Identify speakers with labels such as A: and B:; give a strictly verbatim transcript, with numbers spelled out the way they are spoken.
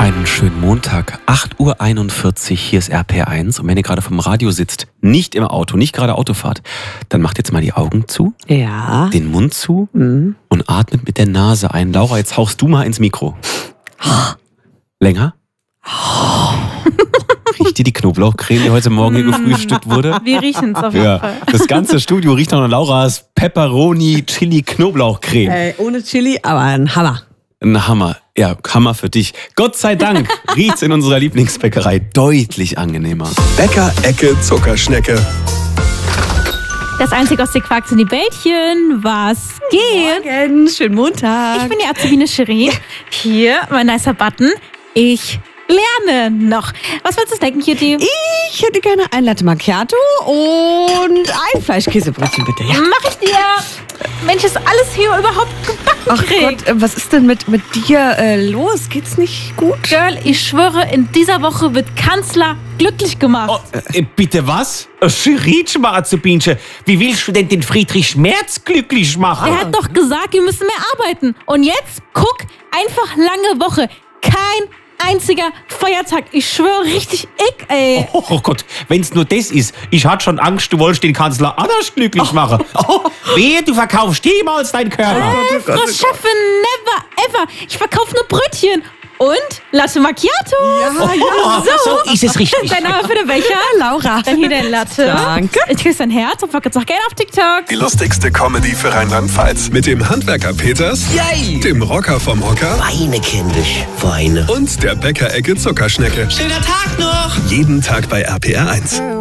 A: Einen schönen Montag, acht Uhr einundvierzig, hier ist R P R eins. Und wenn ihr gerade vom Radio sitzt, nicht im Auto, nicht gerade Autofahrt, dann macht jetzt mal die Augen zu,
B: Ja.
A: den Mund zu
B: Mhm.
A: und atmet mit der Nase ein. Laura, jetzt hauchst du mal ins Mikro. Länger? Riecht dir die Knoblauchcreme, die heute Morgen hier gefrühstückt wurde?
C: Wir riechen es auf jeden
A: Ja,
C: Fall.
A: das ganze Studio riecht nach Lauras Pepperoni Chili Knoblauchcreme.
B: Äh, ohne Chili, aber ein Hammer.
A: Ein Hammer. Ja, Hammer für dich. Gott sei Dank riecht's in unserer Lieblingsbäckerei deutlich angenehmer.
D: Bäcker-Ecke Zuckerschnecke.
C: Das einzige aus der Quark sind die Bällchen. Was geht?
B: Morgen, schönen Montag.
C: Ich bin die Azubine Shirin. Hier, mein nicer Button. Ich lerne noch. Was willst du snacken, Kitty?
B: Ich hätte gerne ein Latte Macchiato und ein Fleischkäsebrötchen, bitte. Ja.
C: Mach ich dir. Mensch, ist alles hier überhaupt gebacken
B: Ach
C: krieg.
B: Gott, äh, was ist denn mit, mit dir äh, los? Geht's nicht gut?
C: Girl, ich schwöre, in dieser Woche wird Kanzler glücklich gemacht.
E: Oh, äh, bitte was? Schritschma, Azubinche. Wie willst du denn den Friedrich Merz glücklich machen?
C: Er hat doch gesagt, wir müssen mehr arbeiten. Und jetzt, guck, einfach lange Woche. Kein einziger Feiertag. Ich schwöre, richtig ick, ey.
E: Oh, oh Gott, wenn's nur das ist. Ich hatte schon Angst, du wolltest den Kanzler anders glücklich machen. Oh, wehe, du verkaufst jemals deinen Körper.
C: Äh, Frau Chefin, never ever. Ich verkaufe nur Brötchen. Und Latte Macchiato.
B: Ja,
E: Oh, so ist es richtig.
C: Dein Name für den Becher?
B: Laura.
C: Dann hier der Latte.
B: Danke.
C: Ich küsse dein Herz und folge jetzt auch gerne auf TikTok.
D: Die lustigste Comedy für Rheinland-Pfalz. Mit dem Handwerker Peters,
F: Yay!
D: dem Rocker vom Hocker
F: Weine, kindisch, Weine.
D: und der Bäcker-Ecke Zuckerschnecke.
F: Schöner Tag noch!
D: Jeden Tag bei R P R eins.